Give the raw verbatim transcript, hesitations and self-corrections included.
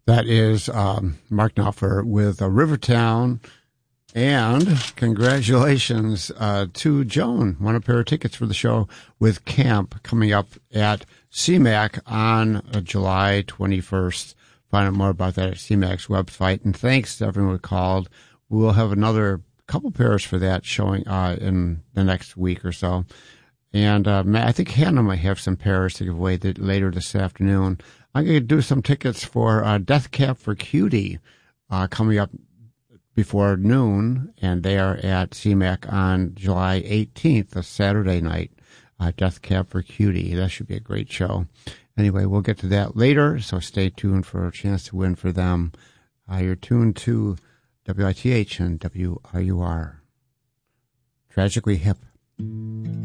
That is um, Mark Knopfler with uh, Rivertown. And congratulations uh, to Joan. Won a pair of tickets for the show with Camp coming up at C MAC on uh, July twenty-first. Find out more about that at C MAC's website. And thanks to everyone who called. We'll have another couple pairs for that showing uh, in the next week or so. And uh, I think Hannah might have some pairs to give away th- later this afternoon. I'm going to do some tickets for uh, Death Cab for Cutie uh, coming up before noon, and they are at C MAC on July eighteenth, a Saturday night. Uh, Death Cab for Cutie. That should be a great show. Anyway, we'll get to that later, so stay tuned for a chance to win for them. Uh, you're tuned to W I T H and W R U R. Tragically Hip.